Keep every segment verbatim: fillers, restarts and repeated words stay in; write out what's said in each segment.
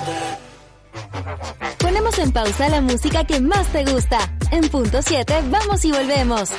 Ponemos en pausa la música que más te gusta. En punto siete, vamos y volvemos.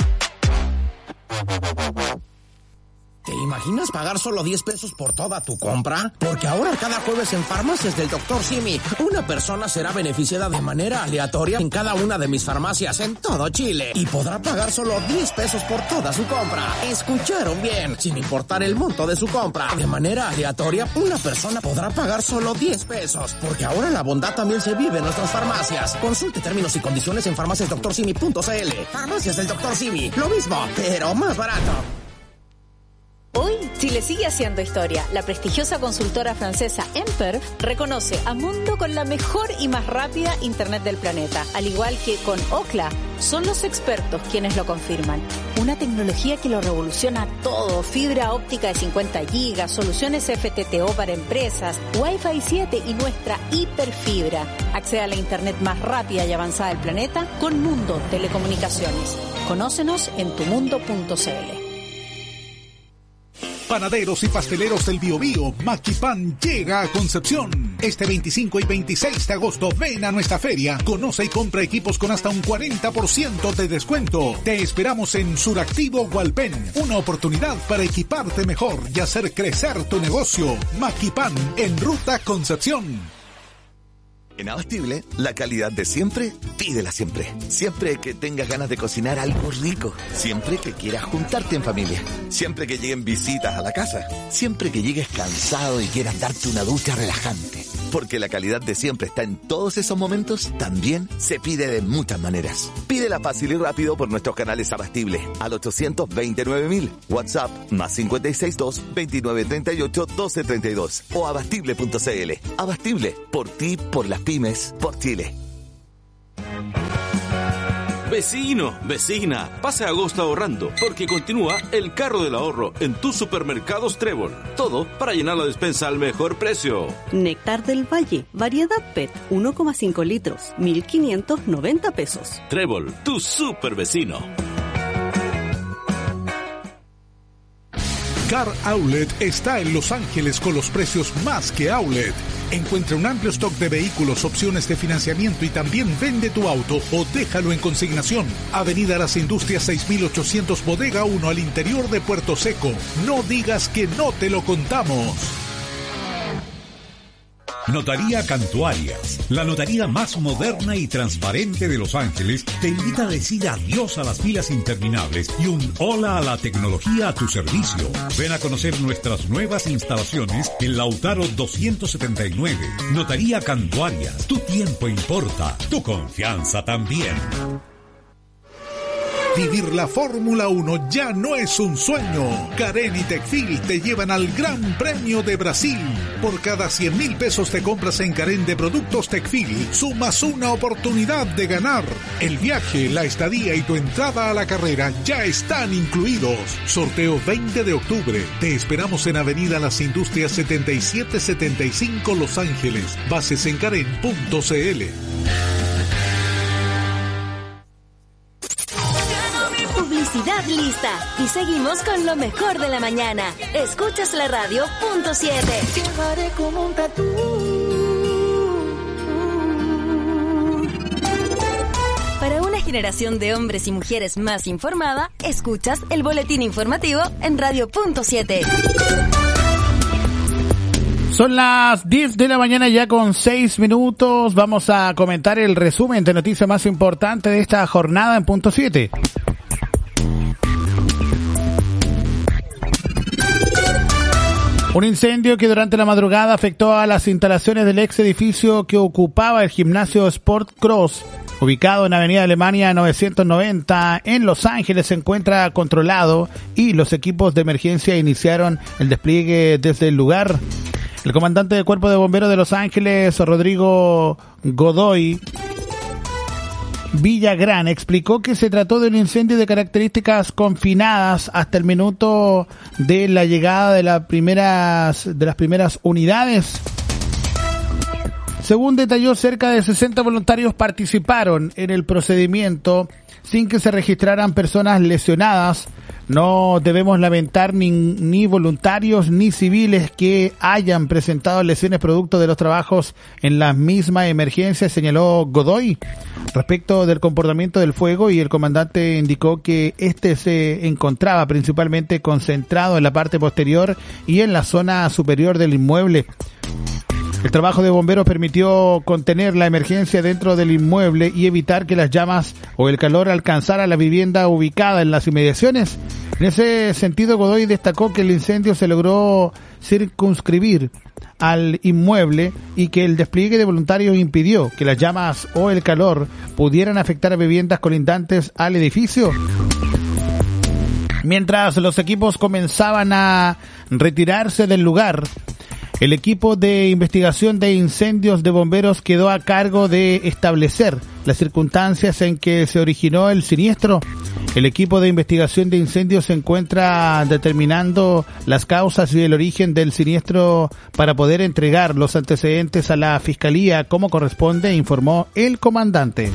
¿Te imaginas pagar solo diez pesos por toda tu compra? Porque ahora cada jueves en Farmacias del doctor Simi, una persona será beneficiada de manera aleatoria en cada una de mis farmacias en todo Chile y podrá pagar solo diez pesos por toda su compra. ¿Escucharon bien? Sin importar el monto de su compra, de manera aleatoria, una persona podrá pagar solo diez pesos. Porque ahora la bondad también se vive en nuestras farmacias. Consulte términos y condiciones en farmacias doctor simi punto c l. Farmacias del doctor Simi, lo mismo, pero más barato. Hoy, Chile sigue haciendo historia. La prestigiosa consultora francesa Emper reconoce a Mundo con la mejor y más rápida Internet del planeta. Al igual que con Ookla, son los expertos quienes lo confirman. Una tecnología que lo revoluciona todo. Fibra óptica de cincuenta gigas, soluciones F T T O para empresas, Wi-Fi siete y nuestra hiperfibra. Accede a la Internet más rápida y avanzada del planeta con Mundo Telecomunicaciones. Conócenos en tu mundo punto c l. Panaderos y pasteleros del Biobío, Maquipan llega a Concepción. Este veinticinco y veintiséis de agosto ven a nuestra feria. Conoce y compra equipos con hasta un cuarenta por ciento de descuento. Te esperamos en Suractivo Hualpén. Una oportunidad para equiparte mejor y hacer crecer tu negocio. Maquipan en Ruta Concepción. En Abastible, la calidad de siempre, pídela siempre. Siempre que tengas ganas de cocinar algo rico. Siempre que quieras juntarte en familia. Siempre que lleguen visitas a la casa. Siempre que llegues cansado y quieras darte una ducha relajante. Porque la calidad de siempre está en todos esos momentos, también se pide de muchas maneras. Pídela fácil y rápido por nuestros canales Abastible al ochocientos veintinueve mil, WhatsApp más cinco seis dos, veintinueve treinta y ocho, doce treinta y dos o abastible punto c l. Abastible, por ti, por las pymes, por Chile. Vecino, vecina, pase agosto ahorrando, porque continúa el carro del ahorro en tus supermercados Trébol. Todo para llenar la despensa al mejor precio. Néctar del Valle, variedad P E T, uno coma cinco litros, mil quinientos noventa pesos. Trébol, tu super vecino. Car Outlet está en Los Ángeles con los precios más que Outlet. Encuentra un amplio stock de vehículos, opciones de financiamiento y también vende tu auto o déjalo en consignación. Avenida Las Industrias seis mil ochocientos Bodega uno al interior de Puerto Seco. No digas que no te lo contamos. Notaría Cantuarias, la notaría más moderna y transparente de Los Ángeles, te invita a decir adiós a las filas interminables y un hola a la tecnología a tu servicio. Ven a conocer nuestras nuevas instalaciones en Lautaro doscientos setenta y nueve. Notaría Cantuarias, tu tiempo importa, tu confianza también. Vivir la Fórmula uno ya no es un sueño. Karen y Tecfil te llevan al Gran Premio de Brasil. Por cada cien mil pesos te compras en Karen de productos Tecfil, sumas una oportunidad de ganar. El viaje, la estadía y tu entrada a la carrera ya están incluidos. Sorteo veinte de octubre. Te esperamos en Avenida Las Industrias setenta y siete setenta y cinco Los Ángeles. Bases en karen punto c l. Publicidad lista. Y seguimos con lo mejor de la mañana. Escuchas la radio punto siete. Llevaré como un tatú. Para una generación de hombres y mujeres más informada, escuchas el boletín informativo en radio punto siete. Son las diez de la mañana ya con seis minutos. Vamos a comentar el resumen de noticias más importante de esta jornada en punto siete. Un incendio que durante la madrugada afectó a las instalaciones del ex edificio que ocupaba el gimnasio Sport Cross, ubicado en Avenida Alemania novecientos noventa en Los Ángeles, se encuentra controlado y los equipos de emergencia iniciaron el despliegue desde el lugar. El comandante del Cuerpo de Bomberos de Los Ángeles, Rodrigo Godoy Villagrán, explicó que se trató de un incendio de características confinadas hasta el minuto de la llegada de las primeras de las primeras unidades. Según detalló, cerca de sesenta voluntarios participaron en el procedimiento sin que se registraran personas lesionadas. No debemos lamentar ni, ni voluntarios ni civiles que hayan presentado lesiones producto de los trabajos en la misma emergencia, señaló Godoy. Respecto del comportamiento del fuego, y el comandante indicó que este se encontraba principalmente concentrado en la parte posterior y en la zona superior del inmueble. El trabajo de bomberos permitió contener la emergencia dentro del inmueble y evitar que las llamas o el calor alcanzara la vivienda ubicada en las inmediaciones. En ese sentido, Godoy destacó que el incendio se logró circunscribir al inmueble y que el despliegue de voluntarios impidió que las llamas o el calor pudieran afectar a viviendas colindantes al edificio. Mientras los equipos comenzaban a retirarse del lugar, el equipo de investigación de incendios de bomberos quedó a cargo de establecer las circunstancias en que se originó el siniestro. El equipo de investigación de incendios se encuentra determinando las causas y el origen del siniestro para poder entregar los antecedentes a la Fiscalía como corresponde, informó el comandante.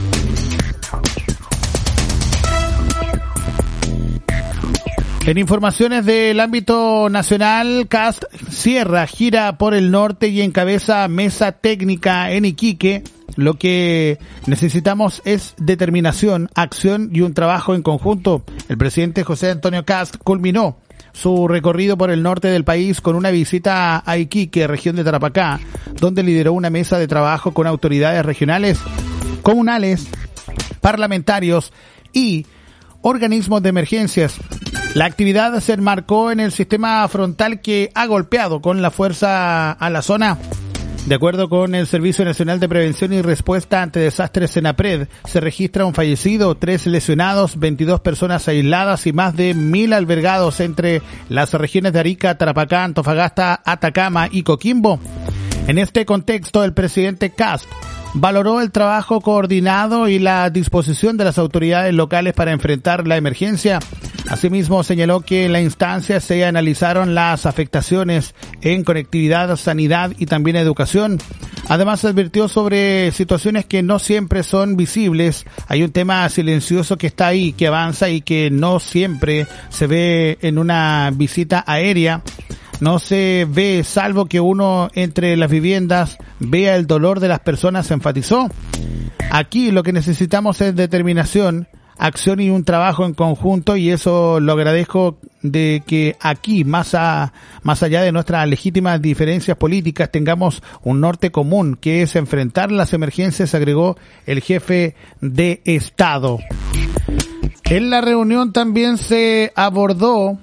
En informaciones del ámbito nacional, C A S T cierra gira por el norte y encabeza mesa técnica en Iquique. Lo que necesitamos es determinación, acción y un trabajo en conjunto. El presidente José Antonio Kast culminó su recorrido por el norte del país con una visita a Iquique, región de Tarapacá, donde lideró una mesa de trabajo con autoridades regionales, comunales, parlamentarios y organismos de emergencias. La actividad se enmarcó en el sistema frontal que ha golpeado con la fuerza a la zona. De acuerdo con el Servicio Nacional de Prevención y Respuesta ante Desastres SENAPRED, se registra un fallecido, tres lesionados, veintidós personas aisladas y más de mil albergados entre las regiones de Arica, Tarapacá, Antofagasta, Atacama y Coquimbo. En este contexto, el presidente Kast valoró el trabajo coordinado y la disposición de las autoridades locales para enfrentar la emergencia. Asimismo, señaló que en la instancia se analizaron las afectaciones en conectividad, sanidad y también educación. Además, advirtió sobre situaciones que no siempre son visibles. Hay un tema silencioso que está ahí, que avanza y que no siempre se ve en una visita aérea. No se ve, salvo que uno entre las viviendas vea el dolor de las personas, enfatizó. Aquí lo que necesitamos es determinación, acción y un trabajo en conjunto, y eso lo agradezco de que aquí, más a, más allá de nuestras legítimas diferencias políticas, tengamos un norte común, que es enfrentar las emergencias, agregó el jefe de Estado. En la reunión también se abordó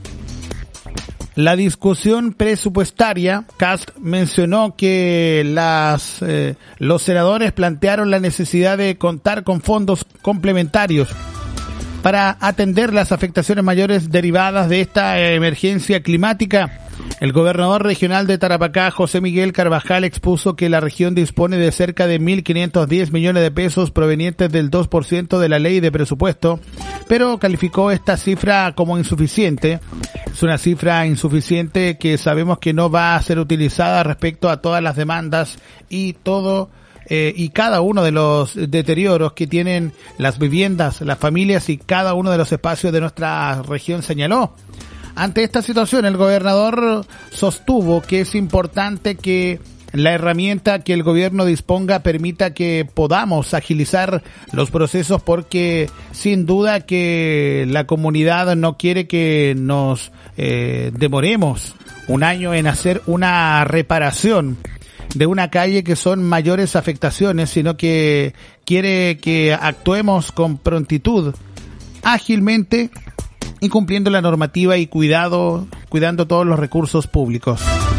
la discusión presupuestaria. Kast mencionó que las eh, los senadores plantearon la necesidad de contar con fondos complementarios para atender las afectaciones mayores derivadas de esta emergencia climática. El gobernador regional de Tarapacá, José Miguel Carvajal, expuso que la región dispone de cerca de mil quinientos diez millones de pesos provenientes del dos por ciento de la ley de presupuesto, pero calificó esta cifra como insuficiente. Es una cifra insuficiente que sabemos que no va a ser utilizada respecto a todas las demandas y todo eh, y cada uno de los deterioros que tienen las viviendas, las familias y cada uno de los espacios de nuestra región, señaló. Ante esta situación, el gobernador sostuvo que es importante que la herramienta que el gobierno disponga permita que podamos agilizar los procesos, porque sin duda que la comunidad no quiere que nos eh, demoremos un año en hacer una reparación de una calle que son mayores afectaciones, sino que quiere que actuemos con prontitud, ágilmente y cumpliendo la normativa y cuidado, cuidando todos los recursos públicos.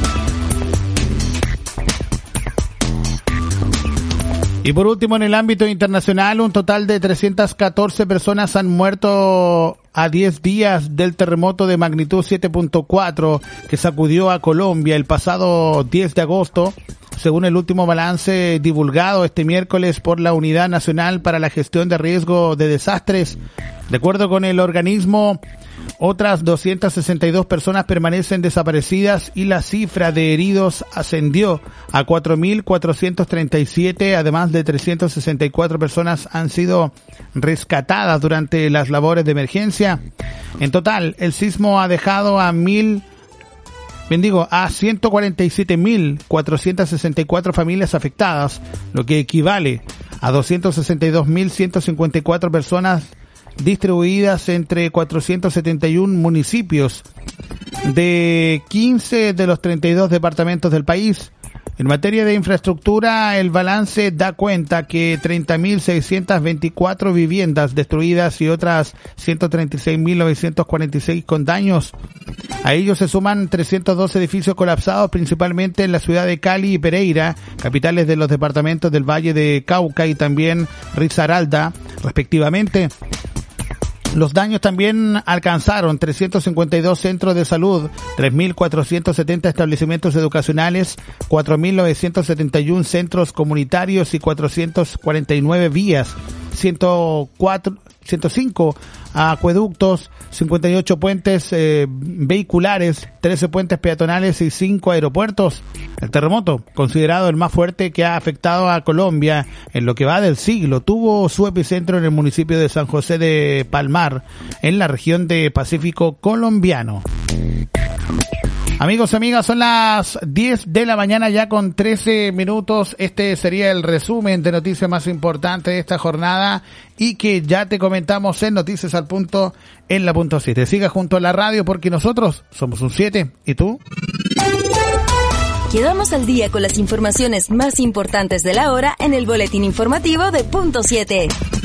Y por último, en el ámbito internacional, un total de trescientas catorce personas han muerto a diez días del terremoto de magnitud siete punto cuatro que sacudió a Colombia el pasado diez de agosto, según el último balance divulgado este miércoles por la Unidad Nacional para la Gestión de Riesgo de Desastres. De acuerdo con el organismo, Otras doscientas sesenta y dos personas permanecen desaparecidas y la cifra de heridos ascendió a cuatro mil cuatrocientos treinta y siete, además de trescientas sesenta y cuatro personas han sido rescatadas durante las labores de emergencia. En total, el sismo ha dejado a mil, bien digo, a ciento cuarenta y siete mil cuatrocientas sesenta y cuatro familias afectadas, lo que equivale a doscientos sesenta y dos mil ciento cincuenta y cuatro personas distribuidas entre cuatrocientos setenta y uno municipios de quince de los treinta y dos departamentos del país. En materia de infraestructura, el balance da cuenta que treinta mil seiscientas veinticuatro viviendas destruidas y otras ciento treinta y seis mil novecientos cuarenta y seis con daños. A ellos se suman trescientos dos edificios colapsados, principalmente en la ciudad de Cali y Pereira, capitales de los departamentos del Valle de Cauca y también Risaralda, respectivamente. Los daños también alcanzaron trescientos cincuenta y dos centros de salud, tres mil cuatrocientos setenta establecimientos educacionales, cuatro mil novecientos setenta y uno centros comunitarios y cuatrocientos cuarenta y nueve vías, ciento cuatro, ciento cinco acueductos, cincuenta y ocho puentes eh, vehiculares, trece puentes peatonales y cinco aeropuertos. El terremoto, considerado el más fuerte que ha afectado a Colombia en lo que va del siglo, tuvo su epicentro en el municipio de San José de Palmar, en la región de Pacífico colombiano. Amigos y amigas, son las diez de la mañana ya con trece minutos. Este sería el resumen de noticias más importantes de esta jornada y que ya te comentamos en Noticias al Punto en la punto siete. Siga junto a la radio porque nosotros somos un siete. ¿Y tú? Quedamos al día con las informaciones más importantes de la hora en el boletín informativo de punto siete.